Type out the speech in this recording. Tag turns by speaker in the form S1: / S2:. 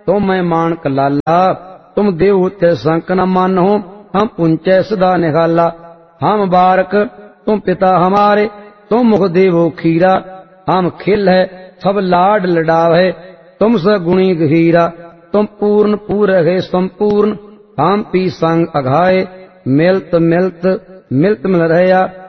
S1: तुम मैं मानक लाला। तुम देव ते संक न मानो, हम पुंचे सदा निहाला। हम बारक तुम पिता हमारे, तुम मुख देवो खीरा। हम खिल है सब लाड लडावे, तुम सगुणी गहीरा। तुम पूर्ण पूरहे संपूर्ण, हम पी संग अघाए। मिलत मिलत मिलत मिल रहया,